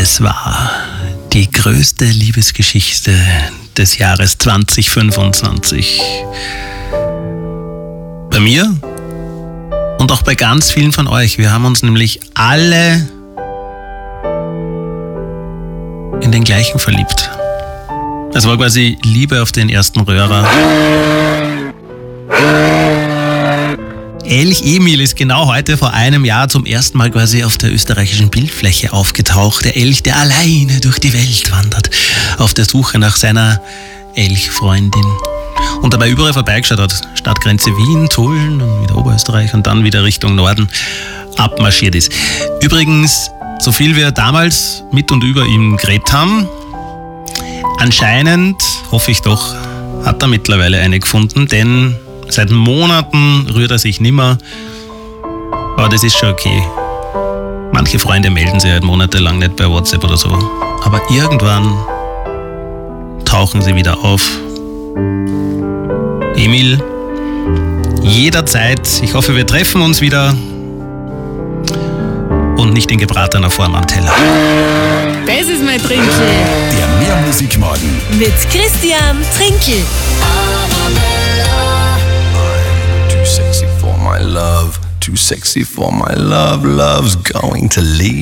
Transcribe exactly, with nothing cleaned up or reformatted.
Es war die größte Liebesgeschichte des Jahres zwanzig fünfundzwanzig. Bei mir und auch bei ganz vielen von euch. Wir haben uns nämlich alle in den gleichen verliebt. Es war quasi Liebe auf den ersten Röhrer. Elch Emil ist genau heute vor einem Jahr zum ersten Mal quasi auf der österreichischen Bildfläche aufgetaucht. Der Elch, der alleine durch die Welt wandert, auf der Suche nach seiner Elchfreundin. Und dabei überall vorbeigeschaut hat. Stadtgrenze Wien, Tulln und wieder Oberösterreich und dann wieder Richtung Norden abmarschiert ist. Übrigens, so viel wir damals mit und über ihm geredet haben, anscheinend, hoffe ich doch, hat er mittlerweile eine gefunden, denn seit Monaten rührt er sich nimmer. Aber das ist schon okay. Manche Freunde melden sich halt monatelang nicht bei WhatsApp oder so. Aber irgendwann tauchen sie wieder auf. Emil, jederzeit. Ich hoffe, wir treffen uns wieder. Und nicht in gebratener Form am Teller. Das ist mein Trinkel. Der Mehrmusikmorgen Mit Christian Trinkel. Too sexy for my love, too sexy for my love, love's going to leave.